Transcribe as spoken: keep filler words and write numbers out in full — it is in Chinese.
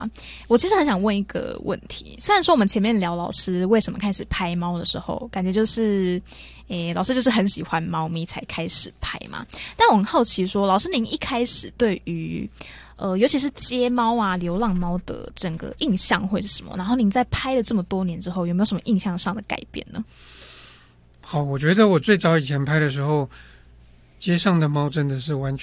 我其实很想问一个问题，虽然说我们前面聊老师为什么开始拍猫的时候，感觉就是，诶，老师就是很喜欢猫咪才开始拍嘛。但我很好奇说，老师您一开始对于，呃，尤其是街猫啊、流浪猫的整个印象会是什么？然后您在拍了这么多年之后，有没有什么印象上的改变呢？ 好，我觉得我最早以前拍的时候，街上的猫真的是完全